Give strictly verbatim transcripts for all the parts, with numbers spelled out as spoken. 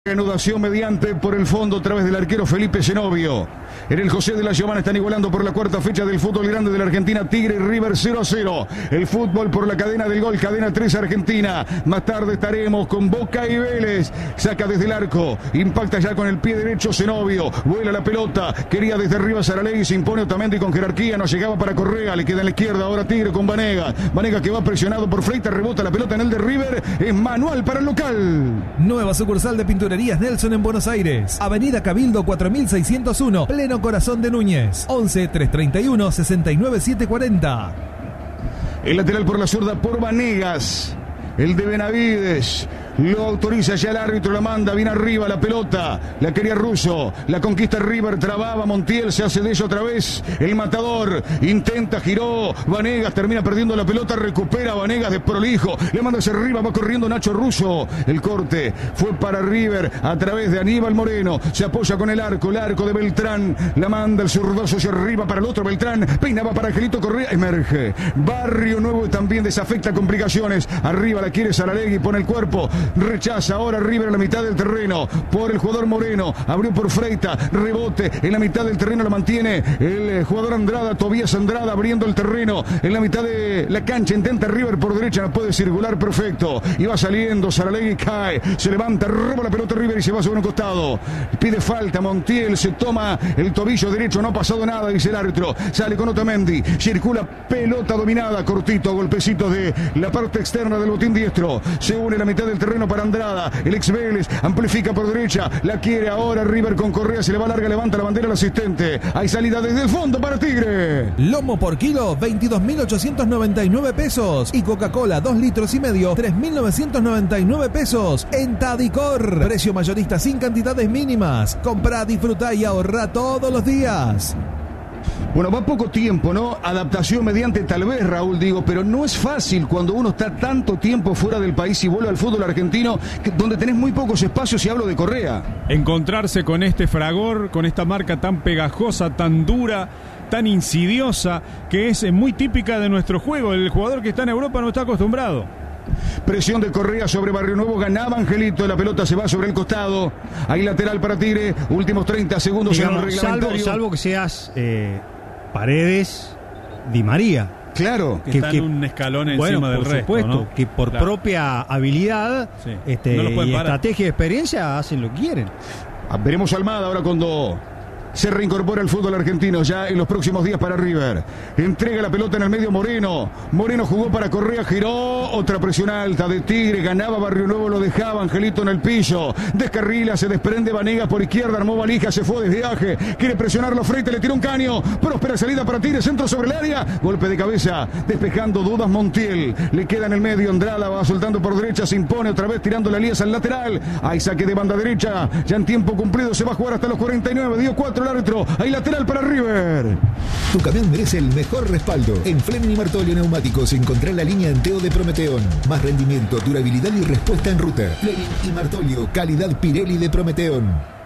Reanudación mediante por el fondo a través del arquero Felipe Zenobio. En el José de la Giovana están igualando por la cuarta fecha del fútbol grande de la Argentina. Tigre y River cero a cero. El fútbol por la cadena del gol, cadena tres Argentina. Más tarde estaremos con Boca y Vélez. Saca desde el arco, impacta ya con el pie derecho Zenobio. Vuela la pelota, quería desde arriba Saralegui, se impone Otamendi con jerarquía, no llegaba para Correa, le queda en la izquierda ahora Tigre con Vanegas. Vanegas que va presionado por Freitas, rebota la pelota en el de River. Es manual para el local. Nueva sucursal de Pinturerías Nelson en Buenos Aires. Avenida Cabildo cuatro mil seiscientos uno, pleno corazón de Núñez. once, trescientos treinta y uno, sesenta y nueve, setecientos cuarenta. El lateral por la zurda por Vanegas. El de Benavides. Lo autoriza ya el árbitro, la manda bien arriba la pelota, la quería Russo, la conquista River, trababa Montiel, se hace de ello otra vez, el matador, intenta, giró, Vanegas termina perdiendo la pelota, recupera Vanegas de prolijo, le manda hacia arriba, va corriendo Nacho Russo, el corte fue para River a través de Aníbal Moreno, se apoya con el arco, el arco de Beltrán, la manda el zurdoso hacia arriba para el otro, Beltrán, peinaba para Angelito Correa, emerge, Barrio Nuevo también desafecta complicaciones, arriba la quiere Saralegui, pone el cuerpo, rechaza ahora River en la mitad del terreno por el jugador Moreno, abrió por Freita, rebote en la mitad del terreno, lo mantiene el jugador Andrada, Tobías Andrada abriendo el terreno en la mitad de la cancha, intenta River por derecha, no puede circular, perfecto, y va saliendo, Saralegui cae, se levanta, roba la pelota River y se va sobre un costado, pide falta, Montiel se toma el tobillo derecho, no ha pasado nada, dice el árbitro, sale con Otamendi, circula, pelota dominada, cortito, golpecitos de la parte externa del botín diestro, se une la mitad del terreno para Andrada, el ex Vélez, amplifica por derecha, la quiere ahora River con Correa, se le va larga, levanta la bandera al asistente, hay salida desde el fondo para Tigre. Lomo por kilo, veintidós mil ochocientos noventa y nueve pesos, y Coca-Cola dos litros y medio, tres mil novecientos noventa y nueve pesos, en Tadicor, precio mayorista sin cantidades mínimas, comprá, disfrutá y ahorrá todos los días. Bueno, va poco tiempo, ¿no? Adaptación mediante tal vez, Raúl, digo, pero no es fácil cuando uno está tanto tiempo fuera del país y vuelve al fútbol argentino, que, donde tenés muy pocos espacios, y hablo de Correa. Encontrarse con este fragor, con esta marca tan pegajosa, tan dura, tan insidiosa, que es muy típica de nuestro juego. El jugador que está en Europa no está acostumbrado. Presión de Correa sobre Barrio Nuevo, ganaba Angelito, la pelota se va sobre el costado, hay lateral para Tigre, últimos treinta segundos. Digamos, en el reglamentario. salvo, salvo que seas eh, Paredes, Di María. Claro. Que, que está en un escalón encima bueno, del por resto, supuesto, ¿no? que por Claro. propia habilidad Sí. este, No y estrategia y experiencia hacen lo que quieren. Veremos a Almada ahora cuando se reincorpora el fútbol argentino ya en los próximos días para River. Entrega la pelota en el medio Moreno. Moreno jugó para Correa, giró. Otra presión alta de Tigre. Ganaba Barrio Nuevo, lo dejaba Angelito en el piso. Descarrila, se desprende Vanegas por izquierda. Armó valija, se fue de viaje. Quiere presionarlo frente, le tiró un caño. Próspera salida para Tigre, centro sobre el área. Golpe de cabeza, despejando dudas Montiel. Le queda en el medio Andrada, va soltando por derecha, se impone otra vez tirando la alianza al lateral. Hay saque de banda derecha. Ya en tiempo cumplido se va a jugar hasta los cuarenta y nueve. Dio cuatro el árbitro. Hay lateral para River. Tu camión merece el mejor respaldo. En Fleming y Martolio Neumáticos encontrá la línea Enteo de Prometeón. Más rendimiento, durabilidad y respuesta en ruta. Fleming y Martolio, calidad Pirelli de Prometeón.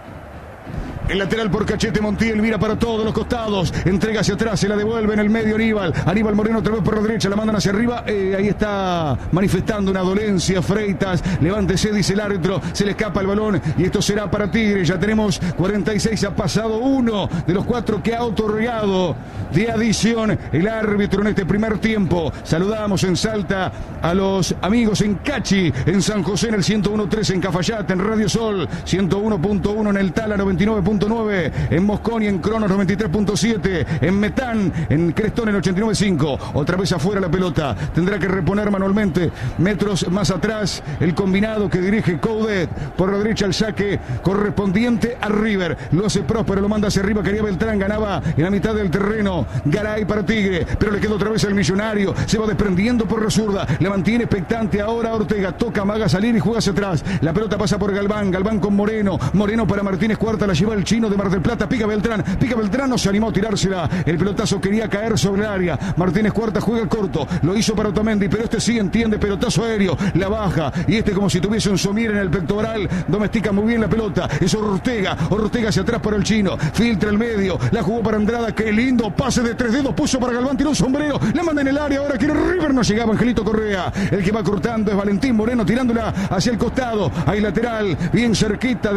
El lateral por Cachete, Montiel mira para todos los costados, entrega hacia atrás, se la devuelve en el medio Aníbal, Aníbal Moreno otra vez por la derecha, la mandan hacia arriba, eh, ahí está manifestando una dolencia Freitas, levántese, dice el árbitro, se le escapa el balón y esto será para Tigre. Ya tenemos cuarenta y seis, ha pasado uno de los cuatro que ha otorgado de adición el árbitro en este primer tiempo. Saludamos en Salta a los amigos en Cachi, en San José en el ciento uno punto tres, en Cafayate, en Radio Sol ciento uno punto uno, en el Tala noventa y nueve punto nueve, en Mosconi, en Cronos noventa y tres punto siete, en Metán, en Crestón en ochenta y nueve punto cinco. Otra vez afuera la pelota, tendrá que reponer manualmente metros más atrás el combinado que dirige Coudet. Por la derecha el saque correspondiente a River, lo hace Próspero, lo manda hacia arriba, quería Beltrán, ganaba en la mitad del terreno Garay para Tigre, pero le quedó otra vez el Millonario, se va desprendiendo por la zurda, la mantiene expectante ahora Ortega, toca, amaga salir y juega hacia atrás, la pelota pasa por Galván, Galván con Moreno, Moreno para Martínez Cuarta, la lleva el Chino de Mar del Plata. Pica Beltrán. Pica Beltrán, no se animó a tirársela. El pelotazo quería caer sobre el área. Martínez Cuarta juega corto. Lo hizo para Otamendi, pero este sí entiende. Pelotazo aéreo. La baja. Y este, como si tuviese un somier en el pectoral, domestica muy bien la pelota. Es Ortega. Ortega hacia atrás para el Chino. Filtra el medio. La jugó para Andrada. Qué lindo pase de tres dedos. Puso para Galván. Tiró un sombrero. La manda en el área. Ahora quiere River. No llegaba Angelito Correa. El que va cortando es Valentín Moreno, tirándola hacia el costado. Hay lateral. Bien cerquita.